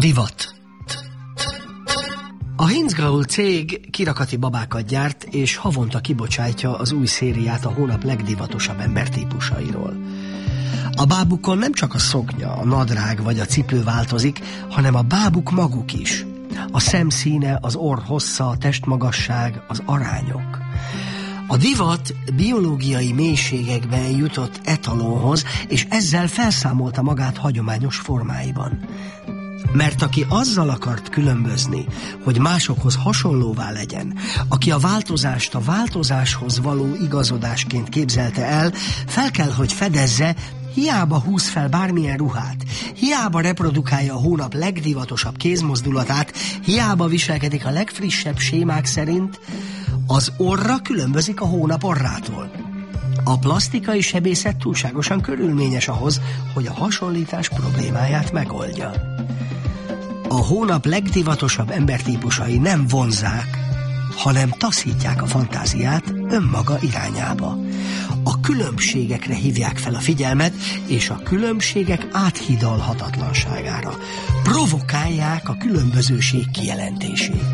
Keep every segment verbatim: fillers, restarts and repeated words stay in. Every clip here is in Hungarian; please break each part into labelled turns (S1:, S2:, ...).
S1: Divat. A Hinsgaul cég kirakati babákat gyárt, és havonta kibocsátja az új szériát a hónap legdivatosabb embertípusairól. A bábukon nem csak a szoknya, a nadrág vagy a cipő változik, hanem a bábuk maguk is. A szemszíne, az orr hossza, a testmagasság, az arányok. A divat biológiai mélységekben jutott etalonhoz, és ezzel felszámolta magát hagyományos formáiban. Mert aki azzal akart különbözni, hogy másokhoz hasonlóvá legyen, aki a változást a változáshoz való igazodásként képzelte el, fel kell, hogy fedezze, hiába húz fel bármilyen ruhát, hiába reprodukálja a hónap legdivatosabb kézmozdulatát, hiába viselkedik a legfrissebb sémák szerint, az orra különbözik a hónap orrától. A plasztikai sebészet túlságosan körülményes ahhoz, hogy a hasonlítás problémáját megoldja. A hónap legdivatosabb embertípusai nem vonzák, hanem taszítják a fantáziát önmaga irányába. A különbségekre hívják fel a figyelmet, és a különbségek áthidalhatatlanságára. Provokálják a különbözőség kijelentését.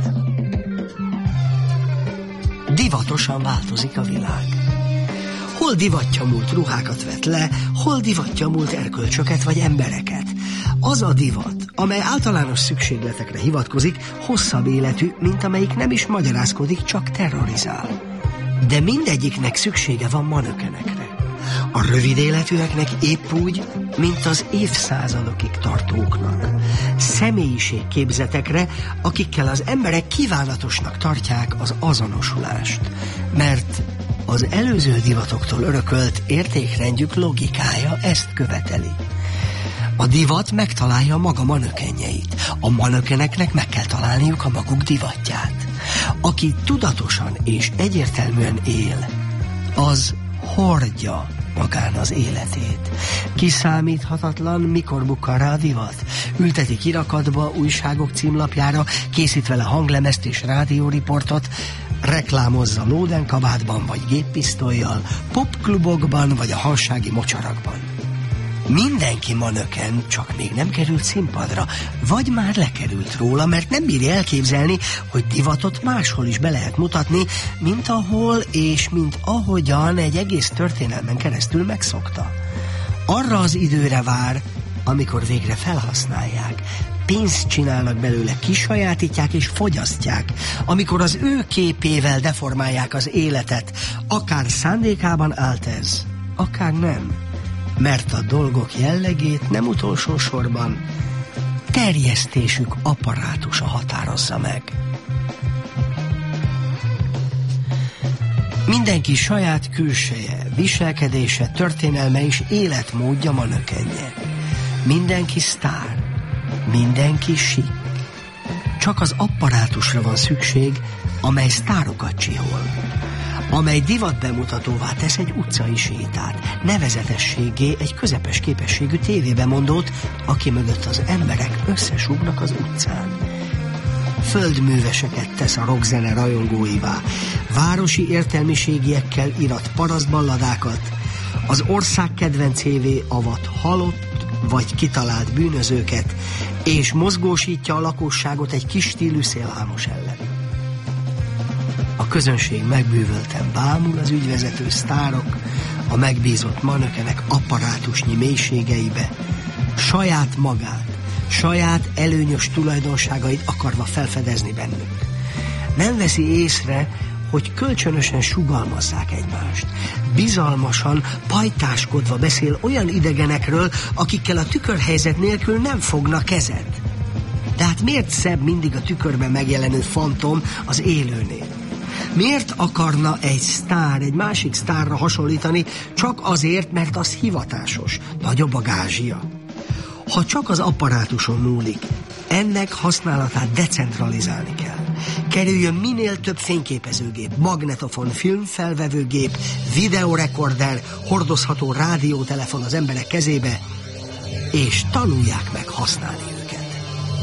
S1: Divatosan változik a világ. Hol divatja múlt ruhákat vet le, hol divatja múlt erkölcsöket vagy embereket. Az a divat, amely általános szükségletekre hivatkozik, hosszabb életű, mint amelyik nem is magyarázkodik, csak terrorizál. De mindegyiknek szüksége van manökenekre. A rövid életűeknek épp úgy, mint az évszázadokig tartóknak. Személyiségképzetekre, akikkel az emberek kívánatosnak tartják az azonosulást. Mert az előző divatoktól örökölt értékrendjük logikája ezt követeli. A divat megtalálja maga manökenjeit. A manökeneknek meg kell találniuk a maguk divatját. Aki tudatosan és egyértelműen él, az hordja magán az életét. Kiszámíthatatlan, mikor bukkan rá a divat. Ülteti kirakatba, újságok címlapjára, készít vele hanglemezt és rádióriportot, reklámozza lódenkabátban vagy géppisztollyal, popklubokban vagy a hansági mocsarakban. Mindenki manöken, csak még nem került színpadra, vagy már lekerült róla, mert nem bírja elképzelni, hogy divatot máshol is be lehet mutatni, mint ahol és mint ahogyan egy egész történelmen keresztül megszokta. Arra az időre vár, amikor végre felhasználják, pénzt csinálnak belőle, kisajátítják és fogyasztják, amikor az ő képével deformálják az életet, akár szándékában állt ez, akár nem. Mert a dolgok jellegét nem utolsó sorban terjesztésük apparátusa határozza meg. Mindenki saját külseje, viselkedése, történelme és életmódja manökenje. Mindenki sztár, mindenki sik. Csak az apparátusra van szükség, amely sztárokat csihol, amely divatbemutatóvá tesz egy utcai sétát, nevezetességé egy közepes képességű tévébemondót, aki mögött az emberek összesúgnak az utcán. Földműveseket tesz a rockzene rajongóivá, városi értelmiségiekkel irat parasztballadákat, az ország kedvencévé avat halott vagy kitalált bűnözőket, és mozgósítja a lakosságot egy kis stílű szélhámos ellen. A közönség megbűvölten bámul az ügyvezető sztárok, a megbízott manökenek apparátusnyi mélységeibe, saját magát, saját előnyös tulajdonságait akarva felfedezni bennük. Nem veszi észre, hogy kölcsönösen sugalmazzák egymást. Bizalmasan, pajtáskodva beszél olyan idegenekről, akikkel a tükörhelyzet nélkül nem fogna kezet. De hát miért szebb mindig a tükörben megjelenő fantom az élőnél? Miért akarna egy sztár egy másik sztárra hasonlítani csak azért, mert az hivatásos, nagyobb a gázsia? Ha csak az apparátuson múlik, ennek használatát decentralizálni kell. Kerüljön minél több fényképezőgép, magnetofon, filmfelvevőgép, videorekorder, hordozható rádiótelefon az emberek kezébe, és tanulják meg használni őket.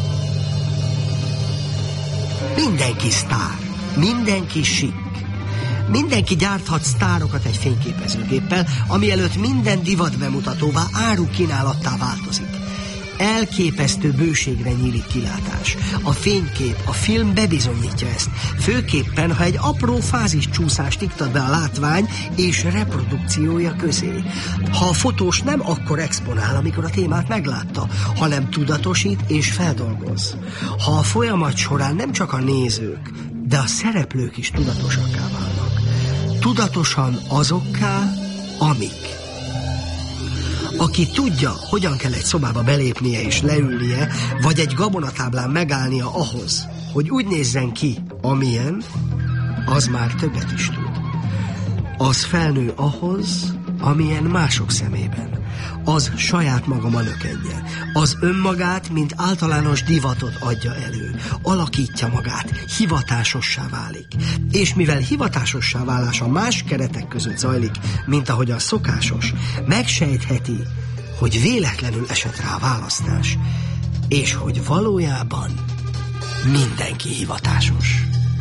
S1: Mindenki sztár. Mindenki sik. Mindenki gyárthat sztárokat egy fényképezőgéppel, ami előtt minden divatbemutatóvá, árukínálattá változik. elképesztő bőségre nyílik kilátás. A fénykép, a film bebizonyítja ezt. Főképpen, ha egy apró fáziscsúszást iktat be a látvány és reprodukciója közé. Ha a fotós nem akkor exponál, amikor a témát meglátta, hanem tudatosít és feldolgoz. Ha a folyamat során nem csak a nézők, de a szereplők is tudatosakká válnak. Tudatosan azokká, amik. Aki tudja, hogyan kell egy szobába belépnie és leülnie, vagy egy gabonatáblán megállnia ahhoz, hogy úgy nézzen ki, amilyen, az már többet is tud. Az felnő ahhoz, amilyen mások szemében. Az saját maga manökenje. Az önmagát, mint általános divatot adja elő. Alakítja magát, hivatásossá válik. És mivel hivatásossá válása más keretek között zajlik, mint ahogy a szokásos, megsejtheti, hogy véletlenül esett rá a választás, és hogy valójában mindenki hivatásos.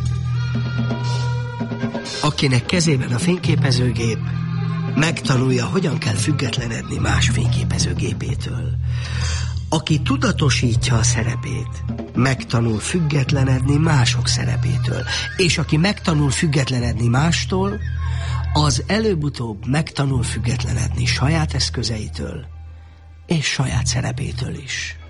S1: Akinek kezében a fényképezőgép, megtanulja, hogyan kell függetlenedni más fényképezőgépétől. Aki tudatosítja a szerepét, megtanul függetlenedni mások szerepétől. És aki megtanul függetlenedni mástól, az előbb-utóbb megtanul függetlenedni saját eszközeitől és saját szerepétől is.